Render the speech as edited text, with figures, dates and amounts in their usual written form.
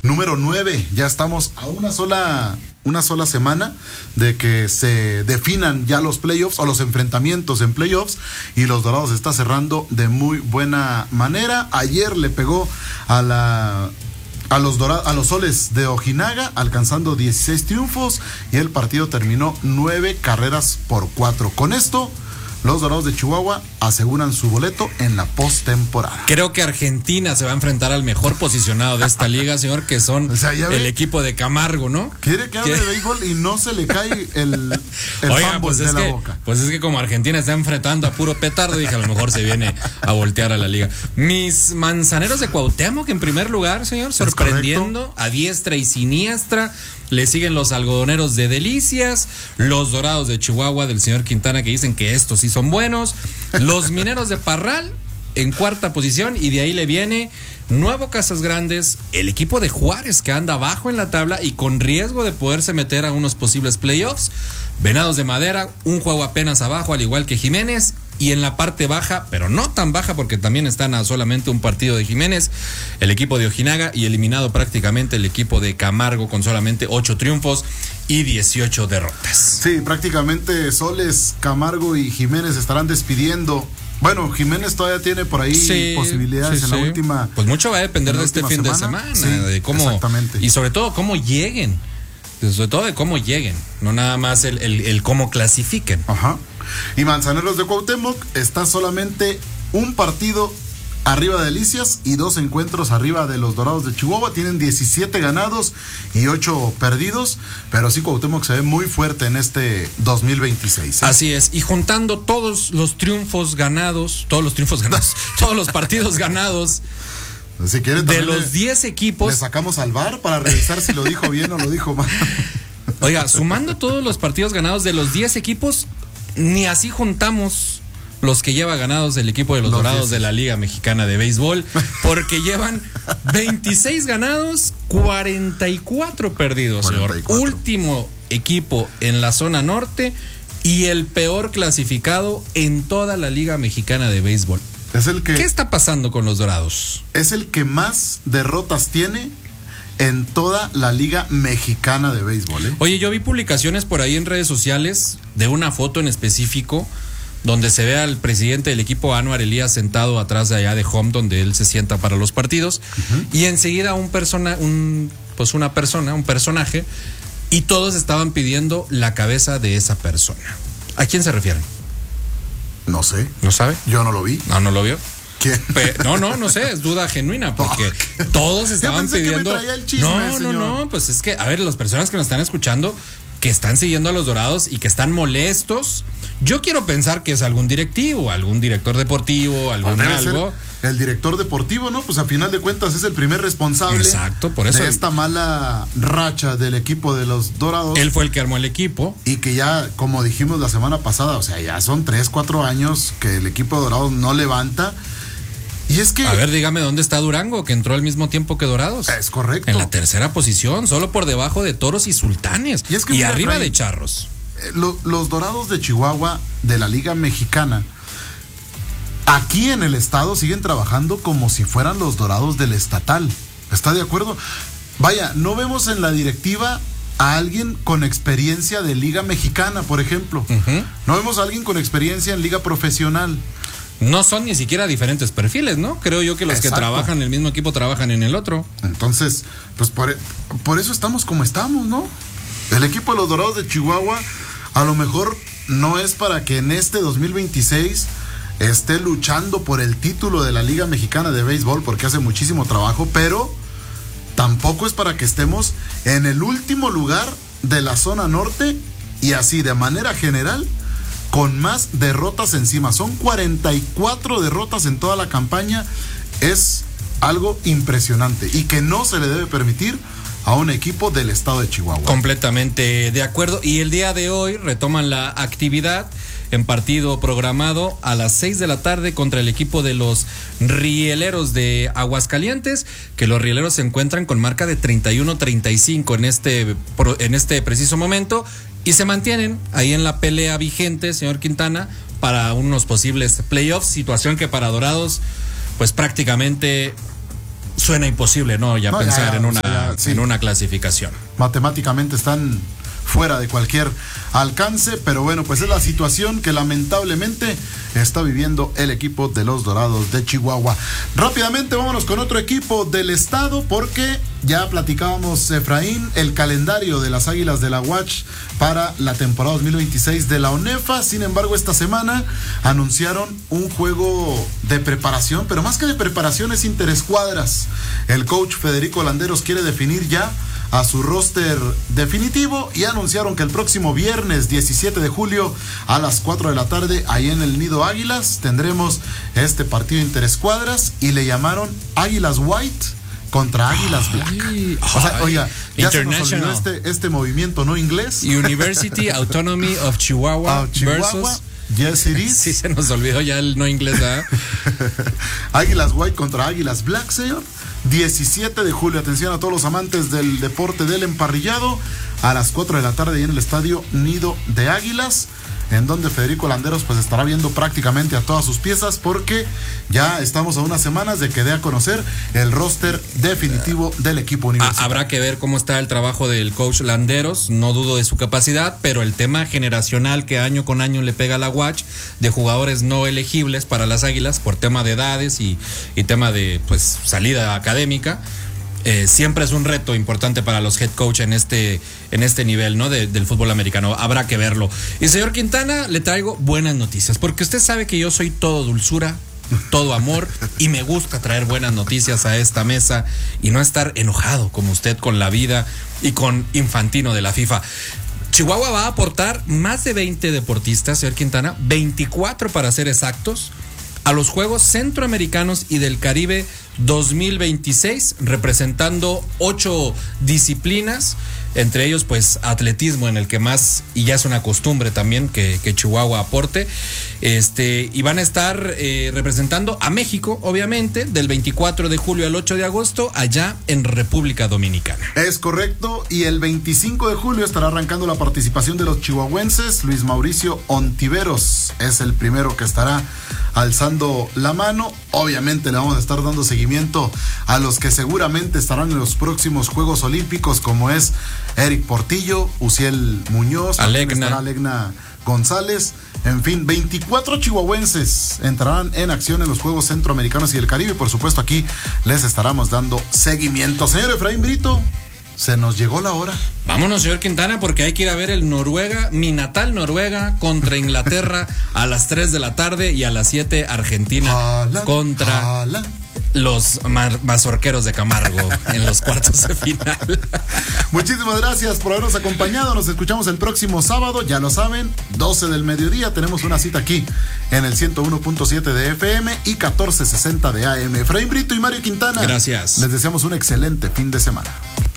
número 9. Ya estamos a una sola semana de que se definan ya los playoffs o los enfrentamientos en playoffs, y los Dorados está cerrando de muy buena manera. Ayer le pegó a los Soles de Ojinaga, alcanzando 16 triunfos, y el partido terminó 9-4. Con esto, los Dorados de Chihuahua aseguran su boleto en la postemporada. Creo que Argentina se va a enfrentar al mejor posicionado de esta liga, señor, que son el equipo de Camargo, ¿no? Quiere que hable de béisbol y no se le cae el Oiga, pues de la boca. Pues es que como Argentina está enfrentando a puro petardo, dije, a lo mejor se viene a voltear a la liga. Mis Manzaneros de Cuauhtémoc en primer lugar, señor, sorprendiendo a diestra y siniestra. Le siguen los Algodoneros de Delicias, los Dorados de Chihuahua del señor Quintana, que dicen que estos sí son buenos, los Mineros de Parral en cuarta posición, y de ahí le viene Nuevo Casas Grandes, el equipo de Juárez, que anda abajo en la tabla y con riesgo de poderse meter a unos posibles playoffs. Venados de Madera, un juego apenas abajo, al igual que Jiménez. Y en la parte baja, pero no tan baja porque también están a solamente un partido de Jiménez, el equipo de Ojinaga, y eliminado prácticamente el equipo de Camargo con solamente 8 triunfos y 18 derrotas. Sí, prácticamente Soles, Camargo y Jiménez estarán despidiendo. Bueno, Jiménez todavía tiene por ahí posibilidades en la última. Pues mucho va a depender de este fin de semana, de cómo, exactamente. Y sobre todo cómo lleguen. Sobre todo de cómo lleguen, no nada más el cómo clasifiquen. Ajá. Y Manzaneros de Cuauhtémoc está solamente un partido arriba de Delicias y 2 encuentros arriba de los Dorados de Chihuahua. Tienen 17 ganados y 8 perdidos, pero sí Cuauhtémoc se ve muy fuerte en este 2026. Así es, y juntando todos los ganados, todos los partidos ganados. Si quieren, de los 10 equipos. Le sacamos al VAR para revisar si lo dijo bien o lo dijo mal. Oiga, sumando todos los partidos ganados de los 10 equipos, ni así juntamos los que lleva ganados el equipo de los Dorados de la Liga Mexicana de Béisbol, porque llevan 26 ganados, 44 perdidos, 44. Señor. Último equipo en la zona norte y el peor clasificado en toda la Liga Mexicana de Béisbol. ¿Qué está pasando con los Dorados? Es el que más derrotas tiene en toda la Liga Mexicana de Béisbol, ¿eh? Oye, yo vi publicaciones por ahí en redes sociales de una foto en específico donde se ve al presidente del equipo, Anuar Elías, sentado atrás de allá de home, donde él se sienta para los partidos, y enseguida un personaje, y todos estaban pidiendo la cabeza de esa persona. ¿A quién se refieren? No sé. ¿No sabe? Yo no lo vi. ¿No lo vio? ¿Quién? No sé, es duda genuina, porque todos estaban pidiendo. Que me traía el chisme, no, pues es que, a ver, las personas que nos están escuchando, que están siguiendo a los Dorados y que están molestos, yo quiero pensar que es algún directivo, algún director deportivo, algo. El director deportivo, ¿no? Pues a final de cuentas es el primer responsable. Exacto, por eso. De esta mala racha del equipo de los Dorados. Él fue el que armó el equipo. Y que ya, como dijimos la semana pasada, o sea, ya son 3-4 años que el equipo de Dorados no levanta. Y es que. A ver, dígame dónde está Durango, que entró al mismo tiempo que Dorados. Es correcto. En la tercera posición, solo por debajo de Toros y Sultanes. Y, es que, y arriba de Charros. Los Dorados de Chihuahua de la Liga Mexicana, aquí en el estado siguen trabajando como si fueran los Dorados del estatal. ¿Está de acuerdo? Vaya, no vemos en la directiva a alguien con experiencia de Liga Mexicana, por ejemplo. No vemos a alguien con experiencia en Liga Profesional. No son ni siquiera diferentes perfiles, ¿no? Creo yo que los que trabajan en el mismo equipo trabajan en el otro. Entonces, pues por eso estamos como estamos, ¿no? El equipo de los Dorados de Chihuahua a lo mejor no es para que en este 2026 esté luchando por el título de la Liga Mexicana de Béisbol, porque hace muchísimo trabajo, pero tampoco es para que estemos en el último lugar de la zona norte y así de manera general con más derrotas encima. Son 44 derrotas en toda la campaña. Es algo impresionante y que no se le debe permitir a un equipo del estado de Chihuahua. Completamente de acuerdo. Y el día de hoy retoman la actividad en partido programado a las 6 de la tarde contra el equipo de los Rieleros de Aguascalientes, que los Rieleros se encuentran con marca de 31-35 en este preciso momento y se mantienen ahí en la pelea vigente, señor Quintana, para unos posibles playoffs, situación que para Dorados pues prácticamente suena imposible, ¿no? Ya pensar en una clasificación. Matemáticamente están fuera de cualquier alcance, pero bueno, pues es la situación que lamentablemente está viviendo el equipo de los Dorados de Chihuahua. Rápidamente vámonos con otro equipo del estado, porque ya platicábamos, Efraín, el calendario de las Águilas de la UACH para la temporada 2026 de la ONEFA. Sin embargo, esta semana anunciaron un juego de preparación, pero más que de preparación es interescuadras. El coach Federico Landeros quiere definir ya a su roster definitivo y anunciaron que el próximo viernes 17 de julio a las 4 de la tarde ahí en el Nido Águilas tendremos este partido interescuadras y le llamaron Águilas White contra Águilas Black. O sea, oiga, ya se nos olvidó este movimiento no inglés. University Autonomy of Chihuahua, versus... Yes, it is. Sí, se nos olvidó ya el no inglés, ¿verdad? Águilas White contra Águilas Black, señor. 17 de julio, atención a todos los amantes del deporte del emparrillado, a las 4 de la tarde y en el estadio Nido de Águilas, en donde Federico Landeros pues estará viendo prácticamente a todas sus piezas, porque ya estamos a unas semanas de que dé a conocer el roster definitivo del equipo universitario. Habrá que ver cómo está el trabajo del coach Landeros, no dudo de su capacidad, pero el tema generacional que año con año le pega a la UACH de jugadores no elegibles para las Águilas por tema de edades y tema de pues salida académica. Siempre es un reto importante para los head coach en este nivel, ¿no? Del fútbol americano. Habrá que verlo. Y señor Quintana, le traigo buenas noticias, porque usted sabe que yo soy todo dulzura, todo amor, y me gusta traer buenas noticias a esta mesa y no estar enojado como usted con la vida y con Infantino de la FIFA. Chihuahua va a aportar más de 20 deportistas, señor Quintana, 24 para ser exactos, a los Juegos Centroamericanos y del Caribe 2026, representando 8 disciplinas, entre ellos pues atletismo, en el que más, y ya es una costumbre también que Chihuahua aporte, y van a estar representando a México, obviamente, del 24 de julio al 8 de agosto, allá en República Dominicana. Es correcto, y el 25 de julio estará arrancando la participación de los chihuahuenses. Luis Mauricio Ontiveros es el primero que estará alzando la mano. Obviamente le vamos a estar dando seguimiento a los que seguramente estarán en los próximos Juegos Olímpicos, como es Eric Portillo, Uciel Muñoz, Alegna González. En fin, 24 chihuahuenses entrarán en acción en los Juegos Centroamericanos y del Caribe. Por supuesto, aquí les estaremos dando seguimiento. Señor Efraín Brito, se nos llegó la hora. Vámonos, señor Quintana, porque hay que ir a ver el Noruega, mi natal Noruega, contra Inglaterra a las 3 de la tarde, y a las 7 Argentina contra los mazorqueros de Camargo en los cuartos de final. Muchísimas gracias por habernos acompañado. Nos escuchamos el próximo sábado, ya lo saben, 12 del mediodía. Tenemos una cita aquí en el 101.7 de FM y 1460 de AM. Efraín Brito y Mario Quintana. Gracias. Les deseamos un excelente fin de semana.